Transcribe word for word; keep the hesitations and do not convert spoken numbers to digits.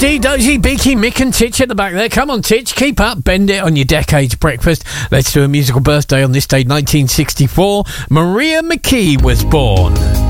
Dee, Dozy, Beaky, Mick and Titch at the back there. Come on, Titch, keep up, bend it on your decades breakfast. Let's do a musical birthday on this day, nineteen sixty-four. Maria McKee was born.